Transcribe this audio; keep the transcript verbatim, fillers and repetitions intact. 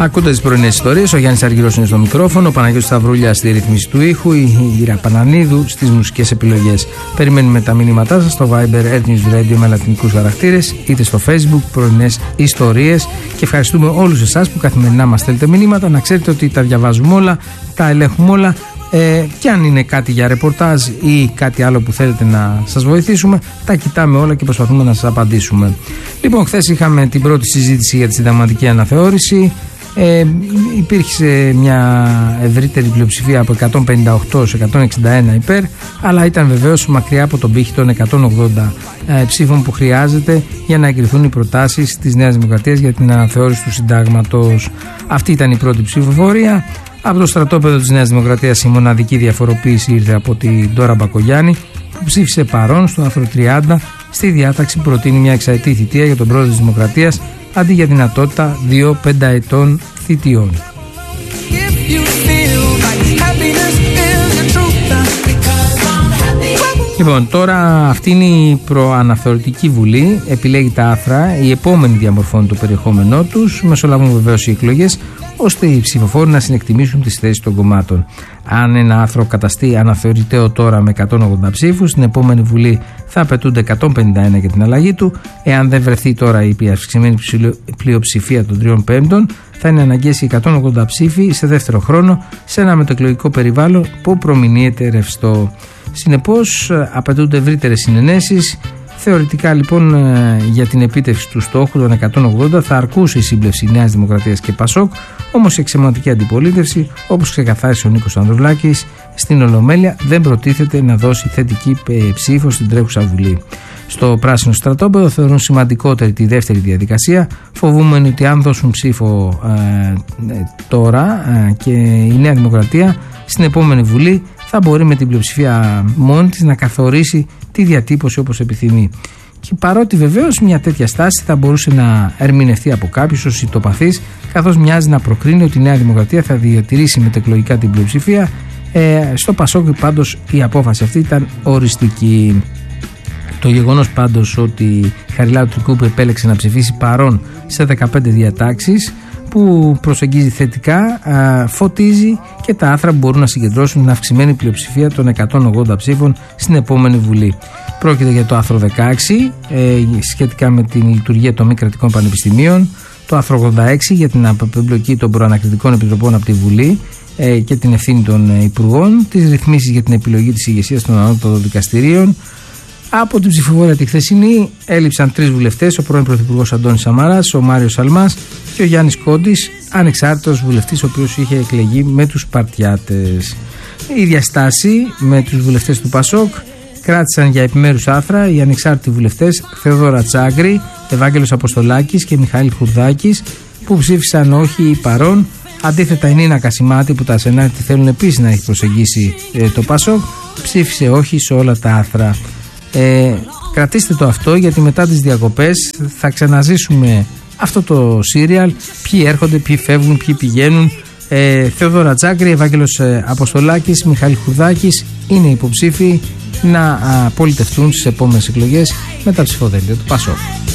Ακούτε τις πρωινές ιστορίες, ο Γιάννης Αργυρός είναι στο μικρόφωνο, ο Παναγιώτης Σταυρούλιας στη ρύθμιση του ήχου, η Ήρα Πανανίδου στις μουσικές επιλογές. Περιμένουμε τα μηνύματά σας στο Viber Earth News Radio με λατινικούς χαρακτήρες, είτε στο Facebook πρωινές ιστορίες, και ευχαριστούμε όλους εσάς που καθημερινά μας στέλνετε μηνύματα. Να ξέρετε ότι τα διαβάζουμε όλα, τα ελέγχουμε όλα. Ε, και αν είναι κάτι για ρεπορτάζ ή κάτι άλλο που θέλετε να σας βοηθήσουμε, τα κοιτάμε όλα και προσπαθούμε να σας απαντήσουμε. Λοιπόν, χθες είχαμε την πρώτη συζήτηση για τη συνταγματική αναθεώρηση. Ε, υπήρχε μια ευρύτερη πλειοψηφία από εκατόν πενήντα οκτώ σε εκατόν εξήντα ένα υπέρ, αλλά ήταν βεβαίως μακριά από τον πύχη των εκατόν ογδόντα ε, ψήφων που χρειάζεται για να εγκριθούν οι προτάσεις της Νέας Δημοκρατίας για την αναθεώρηση του συντάγματος. Αυτή ήταν η πρώτη ψηφοφορία. Από το στρατόπεδο της Νέας Δημοκρατίας η μοναδική διαφοροποίηση ήρθε από την Ντόρα Μπακογιάννη, που ψήφισε παρόν στο άρθρο τριάντα στη διάταξη που προτείνει μια εξαετή θητεία για τον πρόεδρο της Δημοκρατίας αντί για δυνατότητα δύο πενταετών θητιών. Λοιπόν, τώρα αυτή είναι η προαναθεωρητική βουλή, επιλέγει τα άθρα, η επόμενη διαμορφώνει το περιεχόμενό τους, μεσολαβούν βεβαίως οι εκλογές, ώστε οι ψηφοφόροι να συνεκτιμήσουν τις θέσεις των κομμάτων. Αν ένα άρθρο καταστεί αναθεωρητέο τώρα με εκατόν ογδόντα ψήφους, στην επόμενη βουλή θα απαιτούνται εκατόν πενήντα ένα για την αλλαγή του. Εάν δεν βρεθεί τώρα η αυξημένη πλειοψηφία των τριών πέμπτων, θα είναι αναγκαίες οι εκατόν ογδόντα ψήφοι σε δεύτερο χρόνο σε ένα μετεκλογικό περιβάλλον που προμηνύεται ρευστό. Συνεπώς, απαιτούνται ευρύτερες συνενέσεις. Θεωρητικά λοιπόν για την επίτευξη του στόχου των εκατόν ογδόντα θα αρκούσε η σύμπλευση Νέας Δημοκρατίας και Πασόκ, όμως η εξαιματική αντιπολίτευση, όπως ξεκαθάρισε ο Νίκος Ανδρουλάκης στην Ολομέλεια, δεν προτίθεται να δώσει θετική ψήφο στην τρέχουσα βουλή. Στο πράσινο στρατόπεδο θεωρούν σημαντικότερη τη δεύτερη διαδικασία, φοβούμενοι ότι αν δώσουν ψήφο ε, τώρα ε, και η Νέα Δημοκρατία στην επόμενη βουλή θα μπορεί με την πλειοψηφία μόνη της να καθορίσει τη διατύπωση όπως επιθυμεί. Και παρότι βεβαίως μια τέτοια στάση θα μπορούσε να ερμηνευτεί από κάποιους ως ηττοπαθής, καθώς μοιάζει να προκρίνει ότι η Νέα Δημοκρατία θα διατηρήσει μετεκλογικά την πλειοψηφία, ε, στο Πασόκ πάντως η απόφαση αυτή ήταν οριστική. Το γεγονός πάντως ότι η Χαριλάου Τρικούπη επέλεξε να ψηφίσει παρόν σε δεκαπέντε διατάξεις που προσεγγίζει θετικά, α, φωτίζει και τα άθρα που μπορούν να συγκεντρώσουν την αυξημένη πλειοψηφία των εκατόν ογδόντα ψήφων στην επόμενη βουλή. Πρόκειται για το άρθρο δεκαέξι ε, σχετικά με την λειτουργία των μη κρατικών πανεπιστημίων, το άρθρο ογδόντα έξι για την απεμπλοκή των προανακριτικών επιτροπών από τη Βουλή ε, και την ευθύνη των υπουργών, τις ρυθμίσεις για την επιλογή της ηγεσίας των ανώτατων δικαστηρίων. Από την ψηφοφορία τη χθεσινή έλειψαν τρεις βουλευτές, ο πρώην Πρωθυπουργός Αντώνης Σαμαράς, ο Μάριος Σαλμάς και ο Γιάννης Κόντης, ανεξάρτητος βουλευτής, ο οποίος είχε εκλεγεί με τους Σπαρτιάτες. Η διαστάση με τους βουλευτές του Πασόκ κράτησαν για επιμέρους άρθρα οι ανεξάρτητοι βουλευτές Θεοδόρα Τσάγκρη, Ευάγγελος Αποστολάκης και Μιχαήλ Χουρδάκης, που ψήφισαν όχι ή παρόν. Αντίθετα, η Νίνα Κασιμάτη, που τα Σενάτη θέλουν επίσης να έχει προσεγγίσει ε, το Πασόκ, ψήφισε όχι σε όλα τα άρθρα. Ε, κρατήστε το αυτό, γιατί μετά τις διακοπές θα ξαναζήσουμε αυτό το σύριαλ, ποιοι έρχονται, ποιοι φεύγουν, ποιοι πηγαίνουν. ε, Θεοδόρα Τσάγκρη, Ευάγγελος ε, Αποστολάκης, Μιχαήλ Χουρδάκης είναι υποψήφοι να α, πολιτευτούν στις επόμενες εκλογές με τα ψηφοδέλτια του Πασόκ.